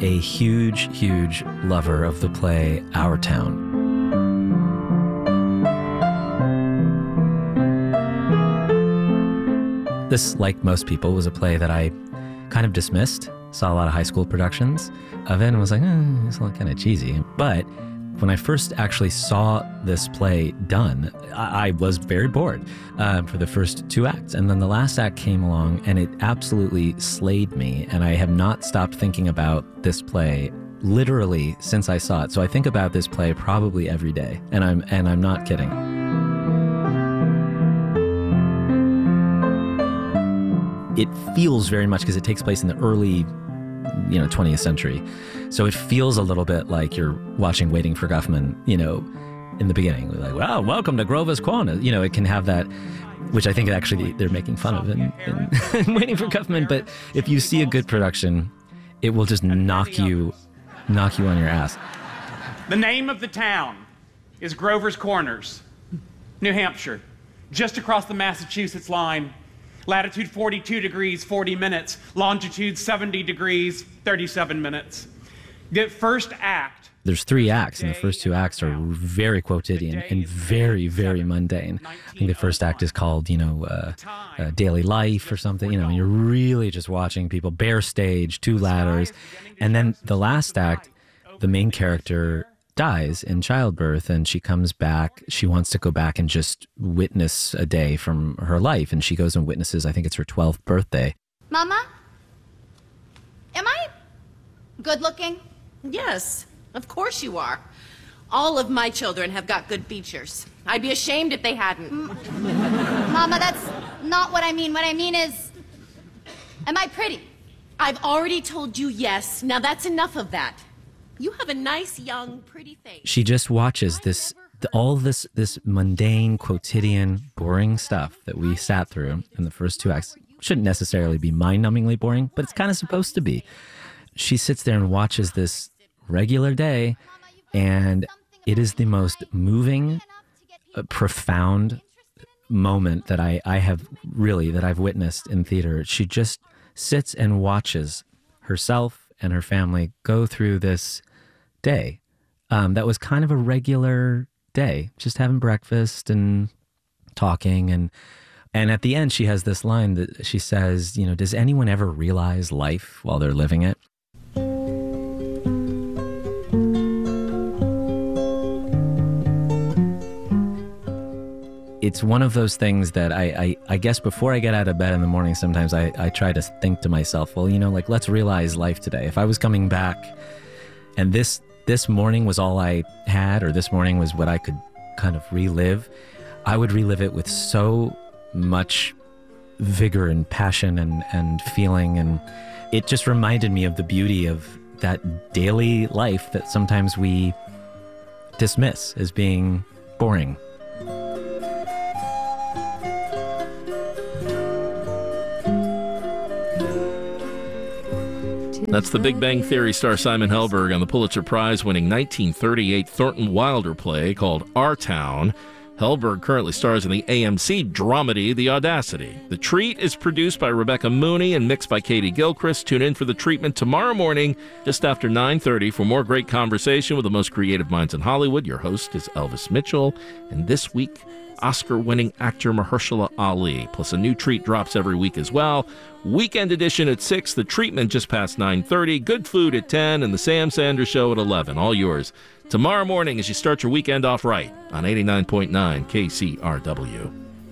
a huge, huge lover of the play Our Town. This, like most people, was a play that I kind of dismissed. Saw a lot of high school productions of it and was like, it's kind of cheesy. But when I first actually saw this play done, I was very bored for the first 2 acts. And then the last act came along and it absolutely slayed me. And I have not stopped thinking about this play literally since I saw it. So I think about this play probably every day. And I'm not kidding. It feels very much, because it takes place in the early 20th century. So it feels a little bit like you're watching Waiting for Guffman, in the beginning. Like, wow, welcome to Grover's Corner. It can have that, which I think actually they're making fun of in Waiting for Guffman. But if you see a good production, it will just knock you on your ass. The name of the town is Grover's Corners, New Hampshire, just across the Massachusetts line. Latitude 42 degrees, 40 minutes. Longitude 70 degrees, 37 minutes. The first act... There's 3 acts, and the first 2 acts are very quotidian and very, very mundane. I think the first act is called, Daily Life or something, and you're really just watching people, bare stage, 2 ladders. And then the last act, the main character dies in childbirth, and she comes back. She wants to go back and just witness a day from her life, and she goes and witnesses, I think it's her 12th birthday. Mama, am I good looking? Yes, of course you are. All of my children have got good features. I'd be ashamed if they hadn't. Mama, that's not what I mean. What I mean is, am I pretty? I've already told you yes. Now that's enough of that. You have a nice, young, pretty face. She just watches all this mundane, quotidian, boring stuff that we sat through in the first 2 acts. Shouldn't necessarily be mind-numbingly boring, but it's kind of supposed to be. She sits there and watches this regular day, and it is the most moving, profound moment that I've witnessed in theater. She just sits and watches herself and her family go through this day that was kind of a regular day, just having breakfast and talking. And at the end, she has this line that she says, does anyone ever realize life while they're living it? It's one of those things that I guess before I get out of bed in the morning, sometimes I try to think to myself, well, let's realize life today. If I was coming back and this morning was all I had, or this morning was what I could kind of relive, I would relive it with so much vigor and passion and feeling. And it just reminded me of the beauty of that daily life that sometimes we dismiss as being boring. That's the Big Bang Theory star Simon Helberg on the Pulitzer Prize-winning 1938 Thornton Wilder play called Our Town. Helberg currently stars in the AMC dramedy The Audacity. The Treat is produced by Rebecca Mooney and mixed by Katie Gilchrist. Tune in for The Treatment tomorrow morning just after 9:30 for more great conversation with the most creative minds in Hollywood. Your host is Elvis Mitchell, and this week, Oscar-winning actor Mahershala Ali. Plus a new treat drops every week as well. Weekend edition at 6, The Treatment just past 9:30, Good Food at 10, and The Sam Sanders Show at 11. All yours tomorrow morning as you start your weekend off right on 89.9 KCRW.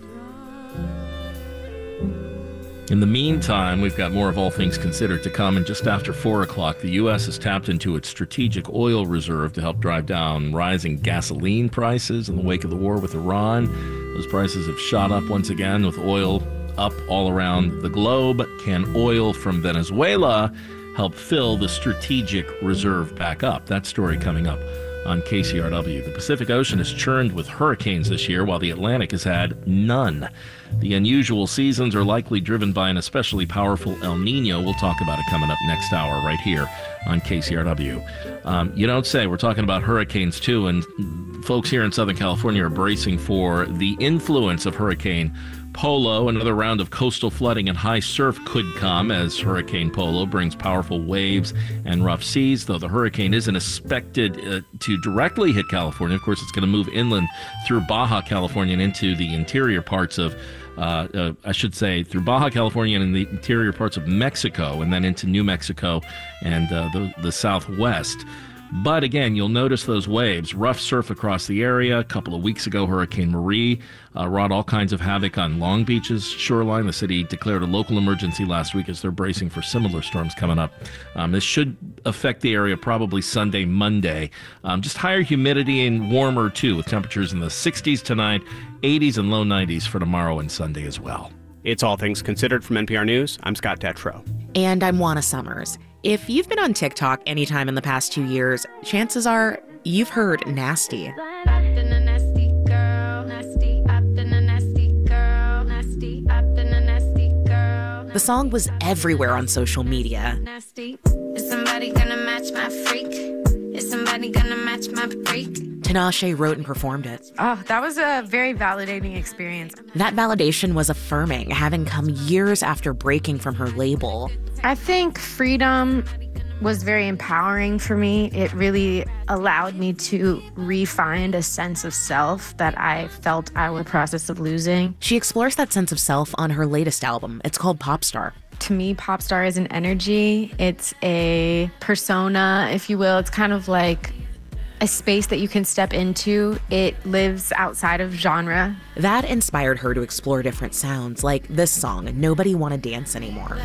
In the meantime, we've got more of All Things Considered to come, and just after 4 o'clock, the U.S. has tapped into its strategic oil reserve to help drive down rising gasoline prices in the wake of the war with Iran. Those prices have shot up once again, with oil up all around the globe. Can oil from Venezuela help fill the strategic reserve back up? That story coming up on KCRW. The Pacific Ocean is churned with hurricanes this year, while the Atlantic has had none. The unusual seasons are likely driven by an especially powerful El Nino. We'll talk about it coming up next hour right here on KCRW. You don't say. We're talking about hurricanes, too, and folks here in Southern California are bracing for the influence of Hurricane Polo. Another round of coastal flooding and high surf could come as Hurricane Polo brings powerful waves and rough seas, though the hurricane isn't expected to directly hit California. Of course, it's going to move inland through Baja California and into the interior parts of through Baja California and in the interior parts of Mexico, and then into New Mexico and the Southwest. But again, you'll notice those waves, rough surf across the area. A couple of weeks ago, Hurricane Marie wrought all kinds of havoc on Long Beach's shoreline. The city declared a local emergency last week as they're bracing for similar storms coming up. This should affect the area probably Sunday, Monday. Just higher humidity and warmer, too, with temperatures in the 60s tonight, 80s and low 90s for tomorrow and Sunday as well. It's All Things Considered from NPR News. I'm Scott Detrow. And I'm Juana Summers. If you've been on TikTok anytime in the past 2 years, chances are you've heard nasty. The song was everywhere on social media. Nasty. Is somebody gonna match my freak? Is somebody gonna match my freak? Tinashe wrote and performed it. Oh, that was a very validating experience. That validation was affirming, having come years after breaking from her label. I think freedom was very empowering for me. It really allowed me to re-find a sense of self that I felt I was in the process of losing. She explores that sense of self on her latest album. It's called Popstar. To me, Popstar is an energy. It's a persona, if you will. It's kind of like a space that you can step into. It lives outside of genre. That inspired her to explore different sounds, like this song, Nobody Wanna Dance Anymore.